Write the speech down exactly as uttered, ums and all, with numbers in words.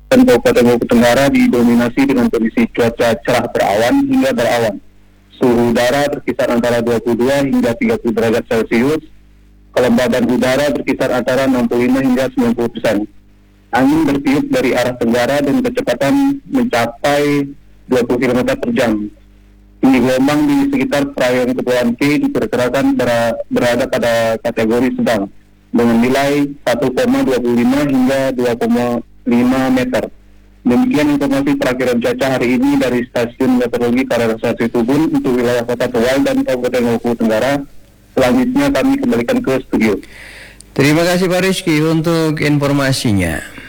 dan Kabupaten Maluku Tenggara didominasi dengan kondisi cuaca cerah berawan hingga berawan. Suhu udara berkisar antara dua puluh dua hingga tiga puluh derajat Celcius. Kelembaban udara berkisar antara enam puluh lima hingga sembilan puluh persen. Angin bertiup dari arah tenggara dan kecepatan mencapai dua puluh kilometer per jam. Tinggi gelombang di sekitar perairan Kepulauan K diperkirakan berada pada kategori sedang dengan nilai satu koma dua lima hingga dua koma lima meter. Demikian informasi perakiraan cuaca hari ini dari Stasiun Meteorologi Karangasem Tubun untuk wilayah Kota Tegal dan Kabupaten Maluku Tenggara. Selanjutnya kami kembalikan ke studio. Terima kasih Pak Rizky untuk informasinya.